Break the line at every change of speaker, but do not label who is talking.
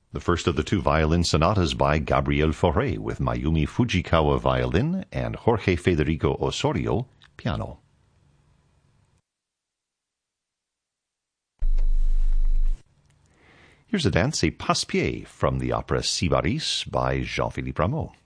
The first of the two violin sonatas by Gabriel Fauré with Mayumi Fujikawa violin and Jorge Federico Osorio piano. Here's a dance, a passe-pied from the opera Sybaris by Jean-Philippe Rameau.